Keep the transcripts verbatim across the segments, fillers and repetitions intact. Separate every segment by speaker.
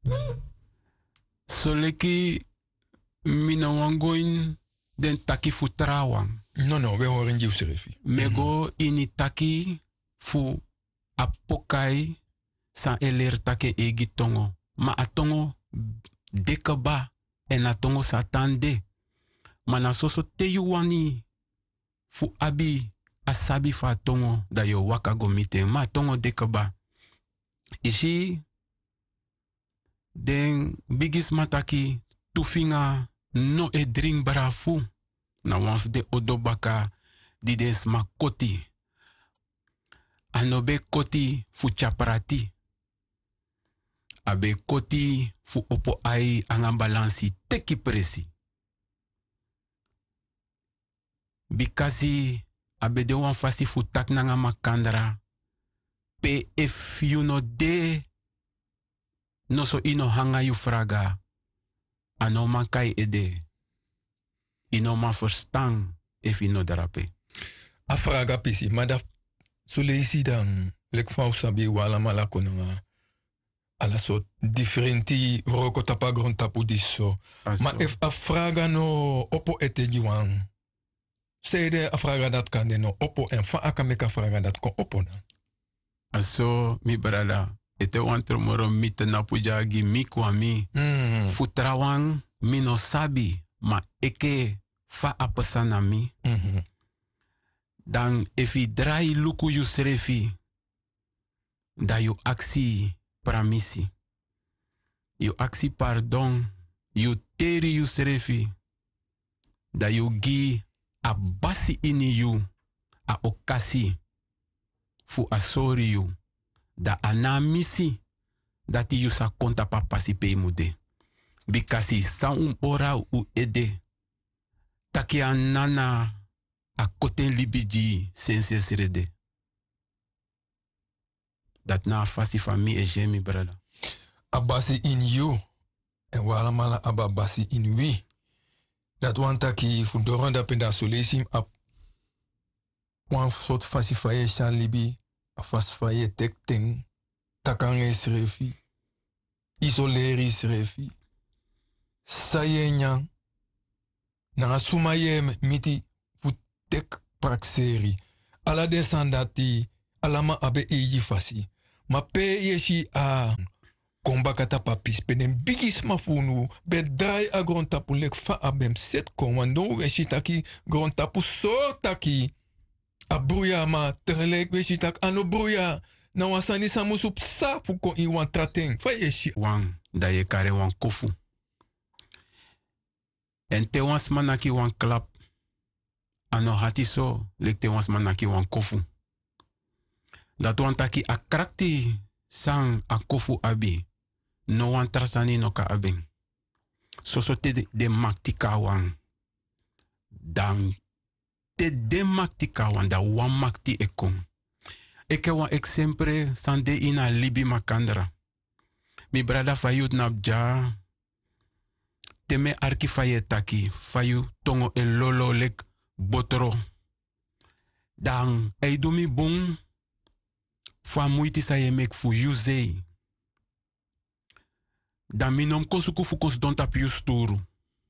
Speaker 1: Soleki mina wangoin den taki fu trawang.
Speaker 2: No, no, we horen je Serefi.
Speaker 1: Mego mm-hmm. ini taki fu apokai san eler take egi tongo. Ma atongo dekeba en atongo satande. Mana soso te wani fu abi asabi fa tongo da yo waka go mite. Ma tongo dekeba. Ishi den bigis mataki tufinga no e drink barafu. Na wanf de odobaka di den sma koti. Anobe koti fu chaprati. Abe koti fu opo ai anga balansi teki presi. Bikasi abe de wan fasi fu tak nanga makandra. Pe if you no de no so ino hanga you fraga. Ano man kai ede. Ino man verstang if ino darape.
Speaker 2: A fraga pisi, maar dat so leisi dan lek fau sabi wala malako nga ala so differenti roko tapa gron tapu diso. Maar if a fraga no opo ete jiwan. Sede a fraga dat kan de no opo en fa aka meka fraga dat kon opo na.
Speaker 1: Aso mi brada ete wantro moro mite na pujagi mi kwami.
Speaker 2: Mm.
Speaker 1: Futrawang mi no sabi ma eke fa apesana mi.
Speaker 2: Mm-hmm.
Speaker 1: Dan if i drai luku yu srefi da yu aksi pramisi. Yu aksi pardon. Yu teri yu srefi da yu gi a basi ini yu a okasi fu asori yu da anamisi dati yu sa konta pa pasi pe mude. Bikasi sa un ora u ede taki anana a koten libiji sense srede. Dat na fasi fami e jemi brada.
Speaker 2: Abasi in you en wala mala ababasi in we. Dat wan taki fu doron da penda solesim ap wan sot fasi faye shan libi a fas faye tek ting takange srefi isoleri srefi saye nyang na sumaye miti fu tek prakseri ala desandati alama abe eji fasi ma pe yeshi a kombakata papis penen bigis mafunu be dai a grond tapu lek fa abem set kon wando we shitaki grond tapu so taki a bruya ma terlek we shitak ano bruya na wasani samusu psa fu ko i wan trateng fa yeshi
Speaker 1: wan da ye kare wan kofu en te wans manaki wan klap ano hati so lek te wans manaki wan kofu dat wan taki a krakti sang a kofu abi no wan trasani no ka abing. So so te de, de maktika wan. Dan te de maktika wan da wan makti ekon. Eke wan ek sempre sande ina libi makandra. Mi brada fayut nabja. Teme arki faye taki. Fayu tongo e lolo lek botoro. Dan eidumi bung. Fa muiti sa ye mek fu yuzei. Dan minom kosuku fukos don tap yusturu.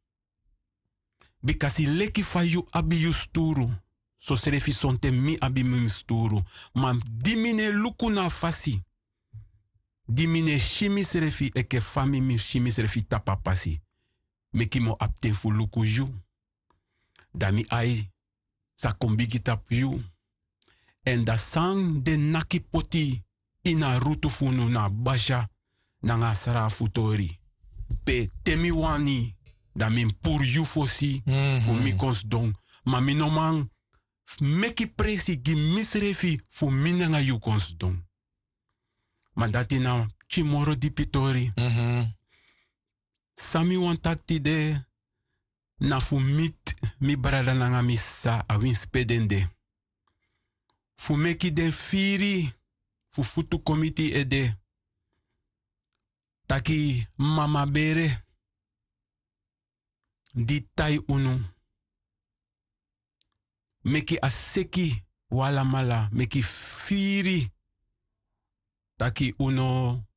Speaker 1: Bikasi leki fa yu abi yusturu. So serefi sonte mi abi mimsturu. Mam dimine luku na fasi. Dimine shimi serefi eke fami mi shimi serefi tapapasi. Meki mo apte fu luku yu. Dami ai sa kombigi tap yu. En da sang de naki poti ina rutu funu na basha nanga sara futori. Pe temi wani da min pur yu fosi
Speaker 2: mm-hmm.
Speaker 1: fu mi kons don. Ma mi no man meki presi gi misrefi fu mi nanga yu kons don. Ma dati na chimoro di pitori.
Speaker 2: Mm-hmm.
Speaker 1: Sami wan takti de na fu mit mi brada nanga mi sa a win spedende. Fu meki den firi fu futu komiti ede. Taki mama bere. Di tai unu. Meki aseki wala mala. Meki firi. Taki uno